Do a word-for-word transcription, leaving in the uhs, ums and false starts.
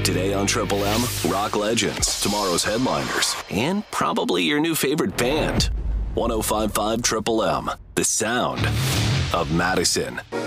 Today on Triple M, rock legends, tomorrow's headliners, and probably your new favorite band. one oh five point five Triple M, the sound of Madison.